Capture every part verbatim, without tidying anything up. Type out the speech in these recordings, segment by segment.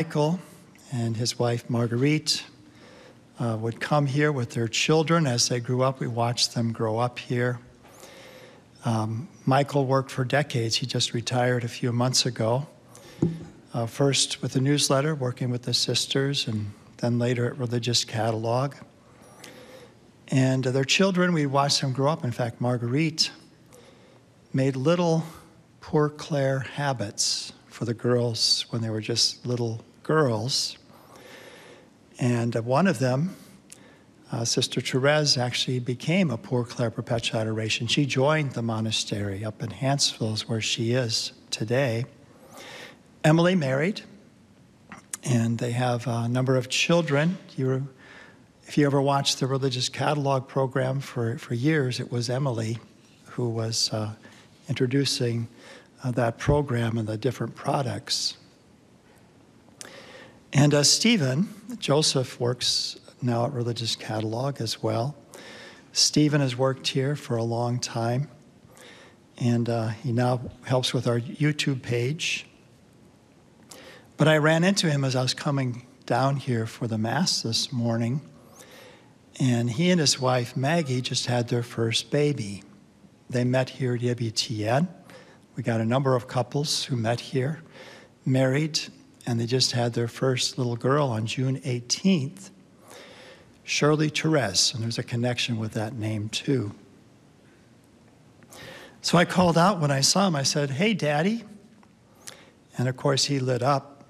Michael and his wife Marguerite uh, would come here with their children as they grew up. We watched them grow up here. Um, Michael worked for decades. He just retired a few months ago. Uh, first with the newsletter, working with the sisters, and then later at Religious Catalog. And uh, their children, we watched them grow up. In fact, Marguerite made little Poor Clare habits for the girls when they were just little girls. And uh, one of them, uh, Sister Therese, actually became a Poor Clare Perpetual Adoration. She joined the monastery up in Hanceville, where she is today. Emily married, and they have a number of children. You, if you ever watched the Religious Catalog program for, for years, it was Emily who was uh, introducing uh, that program and the different products. And uh, Stephen, Joseph works now at Religious Catalog as well. Stephen has worked here for a long time, and uh, he now helps with our YouTube page. But I ran into him as I was coming down here for the Mass this morning, and he and his wife, Maggie, just had their first baby. They met here at W T N. We got a number of couples who met here, married, and they just had their first little girl on June eighteenth, Shirley Therese, and there's a connection with that name too. So I called out when I saw him. I said, "Hey, Daddy." And of course, he lit up.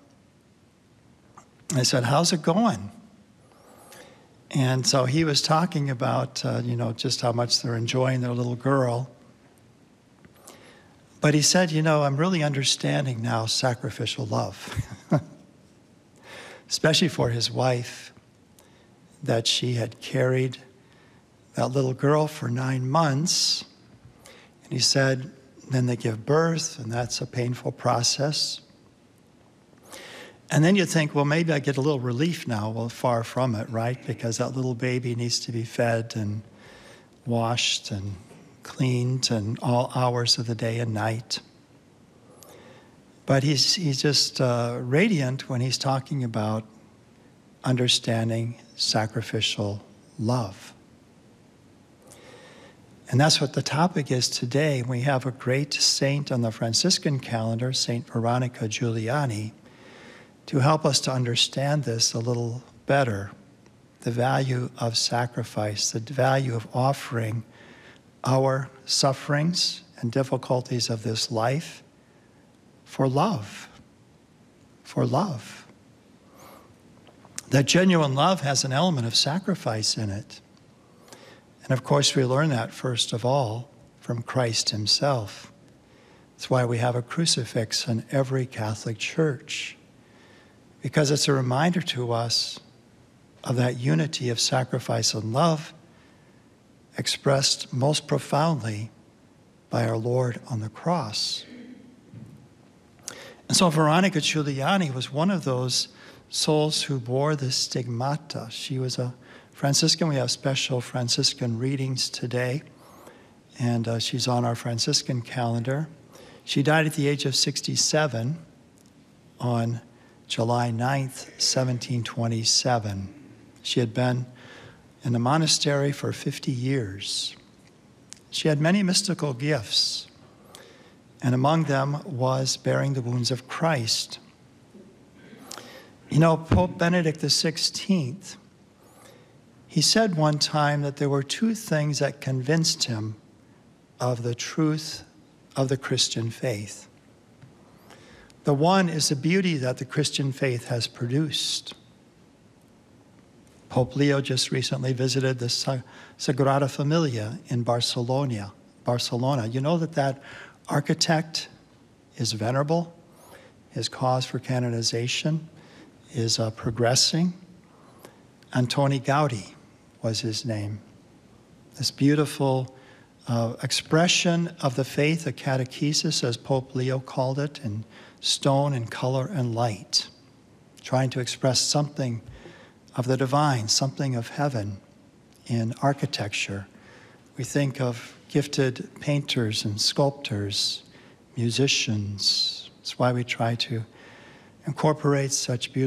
I said, "How's it going?" And so he was talking about, uh, you know, just how much they're enjoying their little girl. But he said, "You know, I'm really understanding now sacrificial love," especially for his wife, that she had carried that little girl for nine months. And he said, then they give birth, and that's a painful process. And then you think, well, maybe I get a little relief now. Well, far from it, right? Because that little baby needs to be fed and washed and cleaned and all hours of the day and night. But he's, he's just uh, radiant when he's talking about understanding sacrificial love. And that's what the topic is today. We have a great saint on the Franciscan calendar, Saint Veronica Giuliani, to help us to understand this a little better, the value of sacrifice, the value of offering our sufferings and difficulties of this life for love, for love. That genuine love has an element of sacrifice in it. And of course, we learn that first of all from Christ himself. That's why we have a crucifix in every Catholic church, because it's a reminder to us of that unity of sacrifice and love expressed most profoundly by our Lord on the cross. And so Veronica Giuliani was one of those souls who bore the stigmata. She was a Franciscan. We have special Franciscan readings today, and uh, she's on our Franciscan calendar. She died at the age of sixty-seven on July ninth, seventeen twenty-seven. She had been in the monastery for fifty years. She had many mystical gifts, and among them was bearing the wounds of Christ. You know, Pope Benedict the sixteenth, he said one time that there were two things that convinced him of the truth of the Christian faith. The one is the beauty that the Christian faith has produced. Pope Leo just recently visited the Sagrada Familia in Barcelona. Barcelona. You know that that architect is venerable. His cause for canonization is uh, progressing. Antoni Gaudi was his name. This beautiful uh, expression of the faith, a catechesis, as Pope Leo called it, in stone and color and light, trying to express something of the divine, something of heaven in architecture. We think of gifted painters and sculptors, musicians. That's why we try to incorporate such beautiful